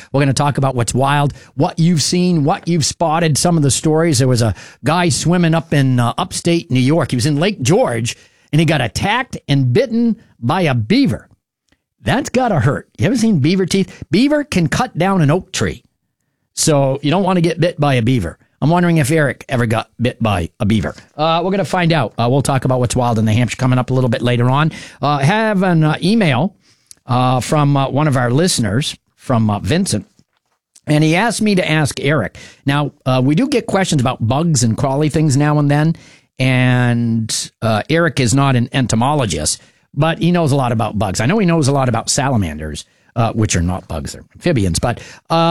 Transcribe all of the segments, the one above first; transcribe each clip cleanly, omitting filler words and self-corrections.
We're going to talk about what's wild, what you've seen, what you've spotted, some of the stories. There was a guy swimming up in upstate New York. He was in Lake George, and he got attacked and bitten by a beaver. That's got to hurt. You ever seen beaver teeth? Beaver can cut down an oak tree. So you don't want to get bit by a beaver. I'm wondering if Eric ever got bit by a beaver. We're going to find out. We'll talk about what's wild in New Hampshire coming up a little bit later on. Have an email from one of our listeners, from Vincent. And he asked me to ask Eric. Now, we do get questions about bugs and crawly things now and then. And Eric is not an entomologist, but he knows a lot about bugs. I know he knows a lot about salamanders, which are not bugs, they're amphibians, but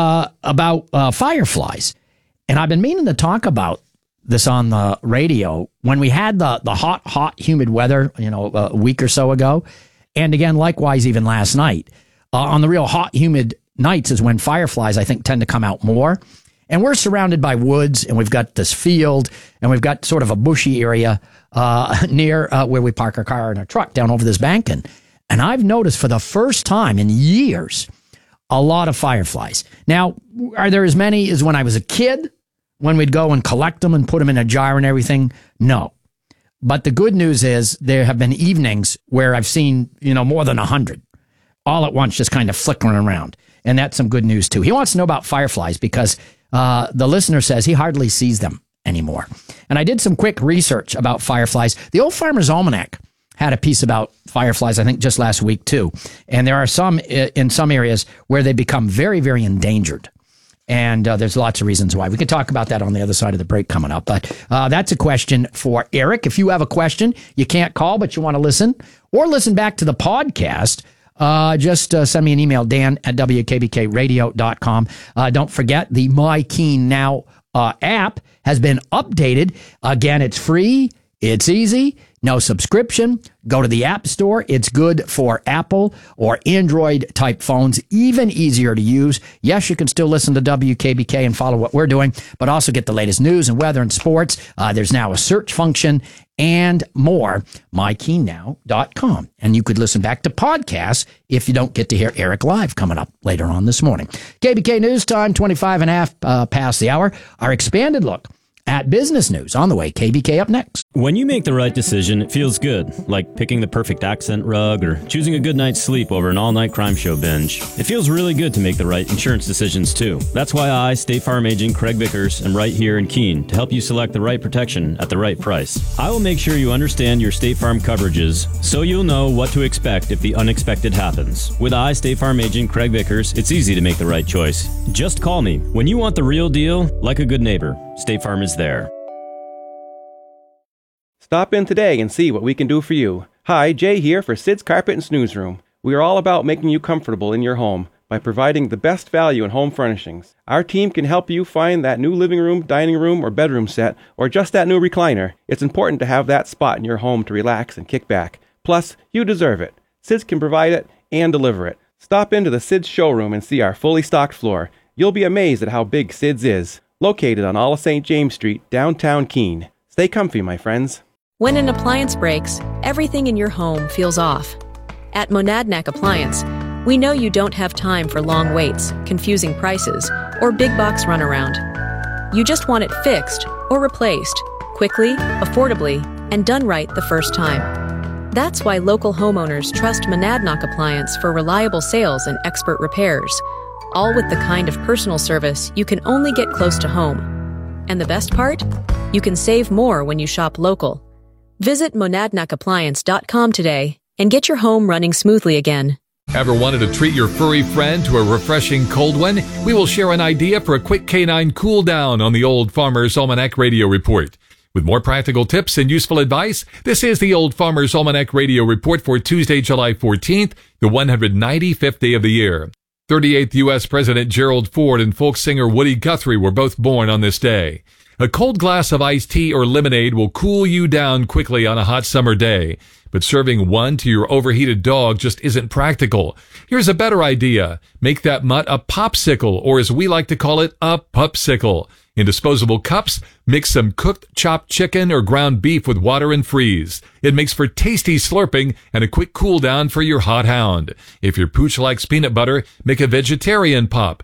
about fireflies. And I've been meaning to talk about this on the radio when we had the hot, humid weather, a week or so ago. And again, likewise, even last night. On the real hot, humid nights is when fireflies, I think, tend to come out more. And we're surrounded by woods, and we've got this field, and we've got sort of a bushy area near where we park our car and our truck down over this bank. And I've noticed for the first time in years, a lot of fireflies. Now, are there as many as when I was a kid, when we'd go and collect them and put them in a jar and everything? No. But the good news is there have been evenings where I've seen, more than 100 all at once, just kind of flickering around. And that's some good news too. He wants to know about fireflies because the listener says he hardly sees them anymore. And I did some quick research about fireflies. The Old Farmer's Almanac had a piece about fireflies, I think, just last week too. And there are some in some areas where they become very, very endangered. And there's lots of reasons why. We could talk about that on the other side of the break coming up. But that's a question for Eric. If you have a question, you can't call, but you want to listen or listen back to the podcast, just send me an email, dan@wkbkradio.com. Don't forget, the My Keen Now app has been updated. Again, it's free. It's easy. No subscription. Go to the App Store. It's good for Apple or Android type phones. Even easier to use. Yes, you can still listen to WKBK and follow what we're doing, but also get the latest news and weather and sports. There's now a search function and more. MyKeenNow.com. And you could listen back to podcasts if you don't get to hear Eric live coming up later on this morning. KBK News Time, 25 and a half past the hour. Our expanded look at business news on the way. KBK up next. When you make the right decision, it feels good, like picking the perfect accent rug or choosing a good night's sleep over an all-night crime show binge. It feels really good to make the right insurance decisions, too. That's why I, State Farm Agent Craig Vickers, am right here in Keene to help you select the right protection at the right price. I will make sure you understand your State Farm coverages so you'll know what to expect if the unexpected happens. With I, State Farm Agent Craig Vickers, it's easy to make the right choice. Just call me. When you want the real deal, like a good neighbor, State Farm is there. Stop in today and see what we can do for you. Hi, Jay here for Sid's Carpet and Snooze Room. We are all about making you comfortable in your home by providing the best value in home furnishings. Our team can help you find that new living room, dining room, or bedroom set, or just that new recliner. It's important to have that spot in your home to relax and kick back. Plus, you deserve it. Sid's can provide it and deliver it. Stop into the Sid's showroom and see our fully stocked floor. You'll be amazed at how big Sid's is. Located on all of St. James Street, downtown Keene. Stay comfy, my friends. When an appliance breaks, everything in your home feels off. At Monadnock Appliance, we know you don't have time for long waits, confusing prices, or big box runaround. You just want it fixed or replaced, quickly, affordably, and done right the first time. That's why local homeowners trust Monadnock Appliance for reliable sales and expert repairs, all with the kind of personal service you can only get close to home. And the best part? You can save more when you shop local. Visit monadnockappliance.com today and get your home running smoothly again. Ever wanted to treat your furry friend to a refreshing cold one? We will share an idea for a quick canine cool down on the Old Farmer's Almanac Radio Report. With more practical tips and useful advice, this is the Old Farmer's Almanac Radio Report for Tuesday, July 14th, the 195th day of the year. 38th U.S. President Gerald Ford and folk singer Woody Guthrie were both born on this day. A cold glass of iced tea or lemonade will cool you down quickly on a hot summer day, but serving one to your overheated dog just isn't practical. Here's a better idea. Make that mutt a popsicle, or as we like to call it, a pupsicle. In disposable cups, mix some cooked chopped chicken or ground beef with water and freeze. It makes for tasty slurping and a quick cool down for your hot hound. If your pooch likes peanut butter, make a vegetarian pop.